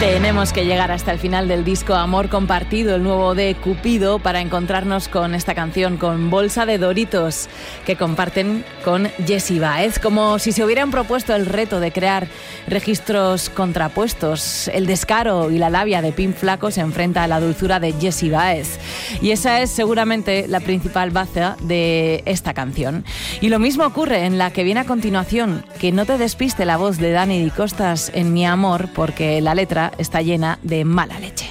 Tenemos que llegar hasta el final del disco Amor Compartido, el nuevo de Cupido, para encontrarnos con esta canción, con Bolsa de Doritos, que comparten con Jessie Báez, como si se hubieran propuesto el reto de crear registros contrapuestos. El descaro y la labia de Pin Flaco se enfrenta a la dulzura de Jessie Báez, y esa es seguramente la principal baza de esta canción. Y lo mismo ocurre en la que viene a continuación, que no te despiste la voz de Dani Di Costas en Mi Amor, porque la letra está llena de mala leche.